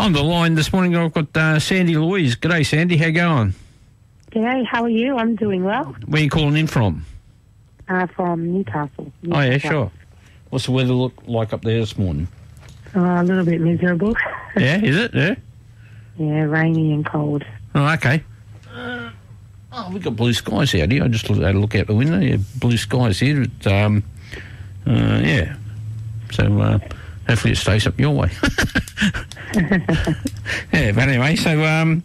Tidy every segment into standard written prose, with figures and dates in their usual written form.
On the line this morning, I've got Sandy Louise. G'day, Sandy. How you going? G'day, how are you? I'm doing well. Where are you calling in from? From Newcastle. Oh, yeah, sure. What's the weather look like up there this morning? A little bit miserable. Yeah, is it? Yeah? Yeah, rainy and cold. Oh, okay. We've got blue skies out here. I just had a look out the window. Yeah, blue skies here. Yeah. So hopefully it stays up your way. Yeah, but anyway, so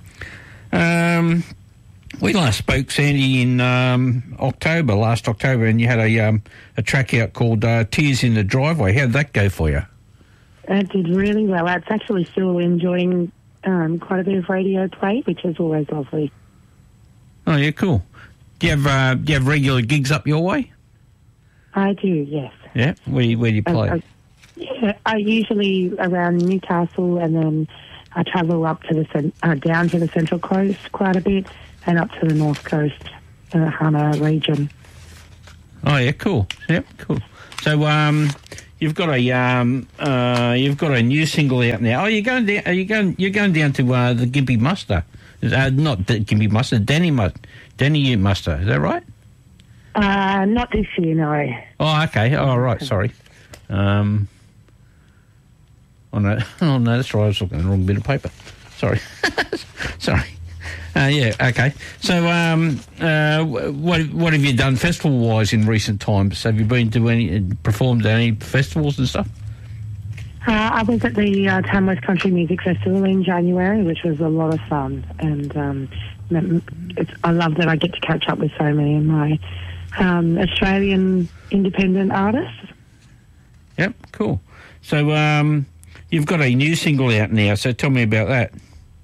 we last spoke, Sandy, in last October, and you had a track out called Tears in the Driveway. How did that go for you? It did really well. It's actually still enjoying quite a bit of radio play, which is always lovely. Oh, yeah, cool. Do you have regular gigs up your way? I do, yes. Yeah? Where do you play? I usually around Newcastle, and then I travel up to down to the Central Coast quite a bit, and up to the North Coast, Hunter region. Oh yeah, cool. Yep, cool. So you've got a new single out now. Oh, you're going down to the Gympie Muster. Not Gympie Muster, Danny Muster. Is that right? Not this year, no. Oh, okay. Oh, right. Sorry. Oh no, that's right. I was looking at the wrong bit of paper. Sorry. Sorry. Yeah, okay. So, what have you done festival-wise in recent times? Have you performed at any festivals and stuff? I was at the Tamworth Country Music Festival in January, which was a lot of fun, and I love that I get to catch up with so many of my Australian independent artists. Yep, cool. So, you've got a new single out now, so tell me about that.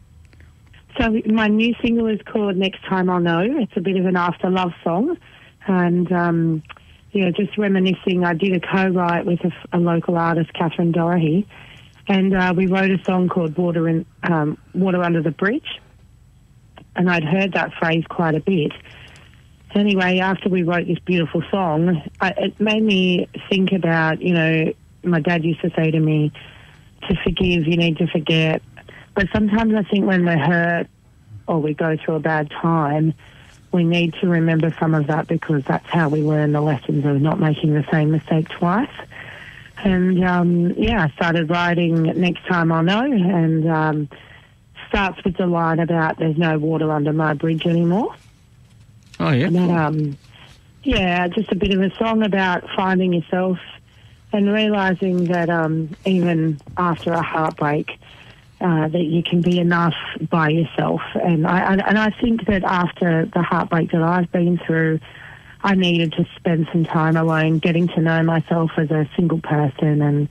So my new single is called Next Time I'll Know. It's a bit of an after-love song. And, just reminiscing, I did a co-write with a local artist, Catherine Doherty, and we wrote a song called Water Under the Bridge. And I'd heard that phrase quite a bit. Anyway, after we wrote this beautiful song, it made me think about, my dad used to say to me, to forgive, you need to forget. But sometimes I think when we're hurt or we go through a bad time, we need to remember some of that, because that's how we learn the lessons of not making the same mistake twice. And, I started writing Next Time I'll Know, and starts with the line about there's no water under my bridge anymore. Oh, yeah. And that, just a bit of a song about finding yourself and realising that even after a heartbreak, that you can be enough by yourself. And I think that after the heartbreak that I've been through, I needed to spend some time alone, getting to know myself as a single person,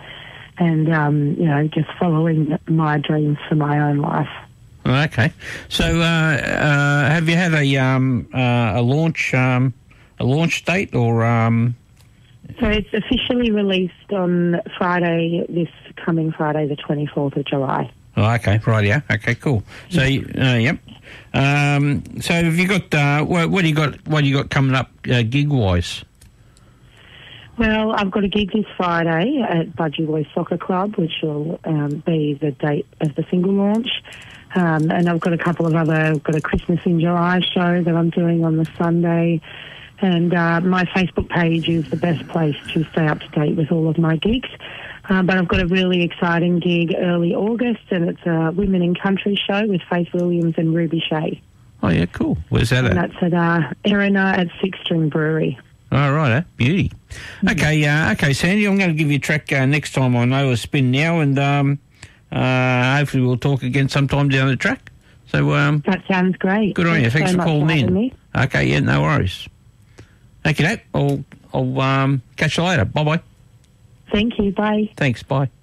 and just following my dreams for my own life. Okay. So, have you had a launch date, or? So it's officially released on this coming Friday, the 24th of July. Oh, okay, right, yeah, okay, cool. So, yep. So, have you got what do you got coming up gig wise? Well, I've got a gig this Friday at Budgie Boys Soccer Club, which will be the date of the single launch. And I've got I've got a Christmas in July show that I'm doing on the Sunday. And my Facebook page is the best place to stay up to date with all of my gigs. But I've got a really exciting gig early August, and it's a Women in Country show with Faith Williams and Ruby Shea. Oh, yeah, cool. Where's that and at? That's at Erina at Six String Brewery. Oh, right, beauty. Okay, Sandy, I'm going to give you a track Next Time I Know a spin now, and hopefully we'll talk again sometime down the track. So that sounds great. Good on you. Thanks for calling in. Me. Okay, yeah, no worries. Okay, I'll catch you later. Bye-bye. Thank you. Bye. Thanks. Bye.